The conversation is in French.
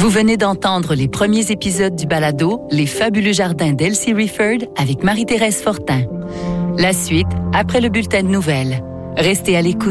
Vous venez d'entendre les premiers épisodes du balado Les fabuleux jardins d'Elsie Rifford avec Marie-Thérèse Fortin. La suite, après le bulletin de nouvelles. Restez à l'écoute.